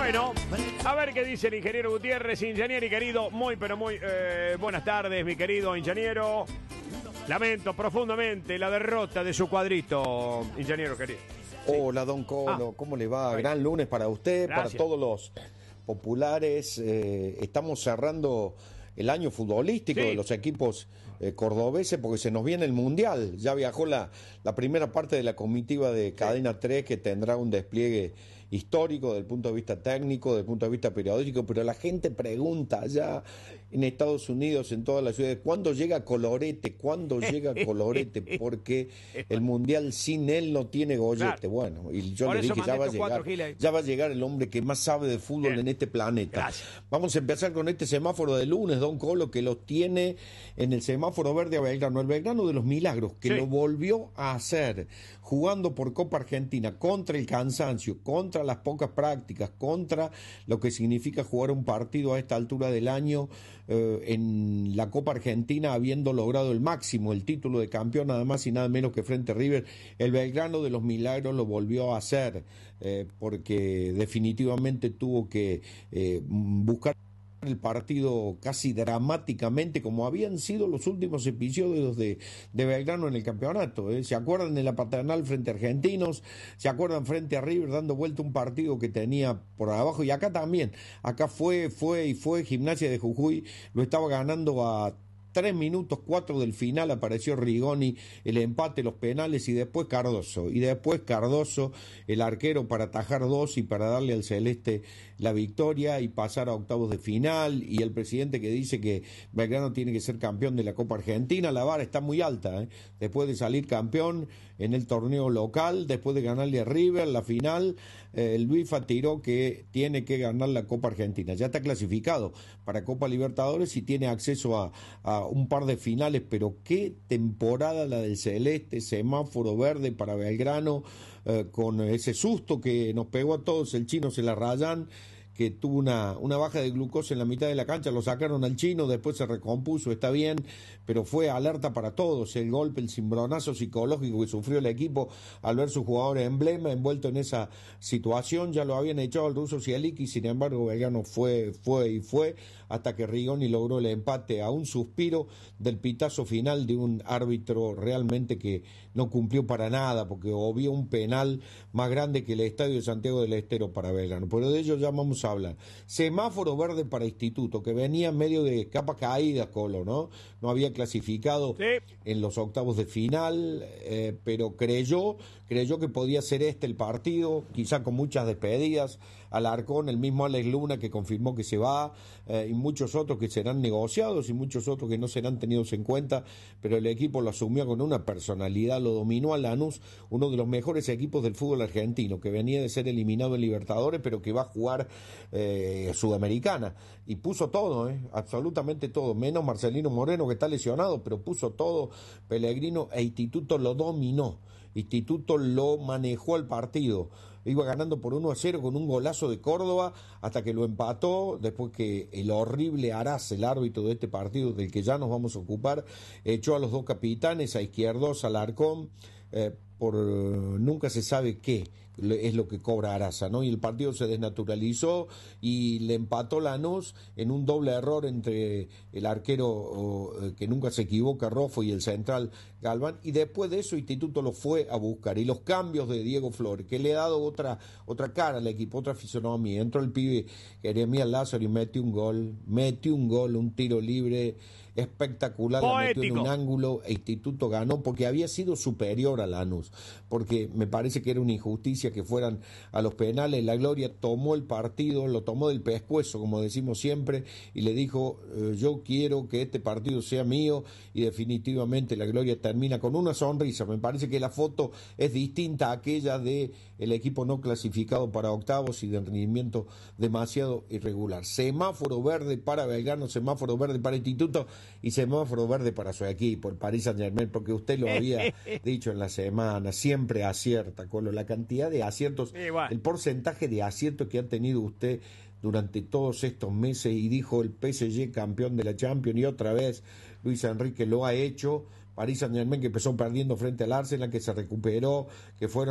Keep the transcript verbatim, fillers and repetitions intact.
Bueno, a ver qué dice el ingeniero Gutiérrez, ingeniero y querido, muy pero muy eh, buenas tardes, mi querido ingeniero. Lamento profundamente la derrota de su cuadrito, ingeniero querido. Sí. Hola, don Colo, ah, ¿cómo le va? Ahí. Gran lunes para usted, Gracias. Para todos los populares. Eh, estamos cerrando el año futbolístico sí. de los equipos eh, cordobeses porque se nos viene el Mundial. Ya viajó la, la primera parte de la comitiva de Cadena sí. tres que tendrá un despliegue histórico desde el punto de vista técnico, desde el punto de vista periodístico, pero la gente pregunta allá en Estados Unidos, en todas las ciudades, ¿cuándo llega Colorete? ¿Cuándo llega Colorete? Porque el Mundial sin él no tiene gollete. Claro. Bueno, y yo Por le dije, ya va a llegar, ya va a llegar el hombre que más sabe de fútbol Bien. En este planeta. Gracias. Vamos a empezar con este semáforo de lunes, don Colo, que lo tiene en el semáforo verde a Belgrano, el Belgrano de los milagros, que sí. lo volvió a hacer, jugando por Copa Argentina, contra el cansancio, contra las pocas prácticas, contra lo que significa jugar un partido a esta altura del año eh, en la Copa Argentina, habiendo logrado el máximo, el título de campeón, nada más y nada menos que frente a River. El Belgrano de los milagros lo volvió a hacer, eh, porque definitivamente tuvo que eh, buscar el partido casi dramáticamente, como habían sido los últimos episodios de, de Belgrano en el campeonato. ¿eh? ¿Se acuerdan de la paternal frente a Argentinos? ¿Se acuerdan frente a River dando vuelta un partido que tenía por abajo? Y acá también, acá fue, fue y fue Gimnasia de Jujuy, lo estaba ganando a tres minutos cuatro del final, apareció Rigoni, el empate, los penales, y después Cardoso, y después Cardoso, el arquero, para atajar dos y para darle al Celeste la victoria y pasar a octavos de final, y el presidente que dice que Belgrano tiene que ser campeón de la Copa Argentina. La vara está muy alta, ¿eh? Después de salir campeón en el torneo local, después de ganarle a River la final, eh, el Bifa tiró que tiene que ganar la Copa Argentina. Ya está clasificado para Copa Libertadores y tiene acceso a, a un par de finales, pero qué temporada la del Celeste, semáforo verde para Belgrano, eh, con ese susto que nos pegó a todos, el Chino se la rayan, que tuvo una, una baja de glucosa en la mitad de la cancha, lo sacaron al Chino, después se recompuso, está bien, pero fue alerta para todos, el golpe, el cimbronazo psicológico que sufrió el equipo al ver su jugador emblema envuelto en esa situación. Ya lo habían echado al ruso Cielik y sin embargo Belgrano fue, fue y fue, hasta que Rigoni logró el empate a un suspiro del pitazo final de un árbitro realmente que no cumplió para nada, porque obvió un penal más grande que el estadio de Santiago del Estero para Belgrano, pero de ello ya vamos a hablar. Semáforo verde para Instituto, que venía en medio de capa caída, Colo, ¿no? No había clasificado sí. en los octavos de final, eh, pero creyó, creyó que podía ser este el partido, quizá con muchas despedidas. Alarcón, el mismo Alex Luna que confirmó que se va, eh, y muchos otros que serán negociados y muchos otros que no serán tenidos en cuenta, pero el equipo lo asumió con una personalidad, lo dominó a Lanús, uno de los mejores equipos del fútbol argentino, que venía de ser eliminado en Libertadores, pero que va a jugar Eh, Sudamericana, y puso todo, eh, absolutamente todo, menos Marcelino Moreno que está lesionado, pero puso todo. Pellegrino e Instituto lo dominó, Instituto lo manejó al partido, iba ganando por uno a cero con un golazo de Córdoba hasta que lo empató, después que el horrible Araz, el árbitro de este partido del que ya nos vamos a ocupar, echó a los dos capitanes, a Izquierdos, a Alarcón, eh, por uh, nunca se sabe qué es lo que cobra Araza, ¿no? Y el partido se desnaturalizó y le empató Lanús en un doble error entre el arquero uh, que nunca se equivoca, Rofo, y el central Galván, y después de eso Instituto lo fue a buscar, y los cambios de Diego Flores, que le ha dado otra otra cara al equipo, otra fisonomía. Entró el pibe Jeremías Lázaro y metió un gol, metió un gol, un tiro libre espectacular, la metió en un ángulo, e Instituto ganó porque había sido superior a Lanús, porque me parece que era una injusticia que fueran a los penales. La Gloria tomó el partido, lo tomó del pescuezo, como decimos siempre, y le dijo, eh, yo quiero que este partido sea mío, y definitivamente la Gloria termina con una sonrisa. Me parece que la foto es distinta a aquella de el equipo no clasificado para octavos y de rendimiento demasiado irregular. Semáforo verde para Belgrano, semáforo verde para Instituto y semáforo verde para su equipo, el Paris Saint-Germain, porque usted lo había dicho en la semana, siempre acierta, con la cantidad de aciertos, igual. El porcentaje de aciertos que ha tenido usted durante todos estos meses, y dijo el P S G campeón de la Champions, y otra vez Luis Enrique lo ha hecho. Paris Saint-Germain, que empezó perdiendo frente al Arsenal, que se recuperó, que fueron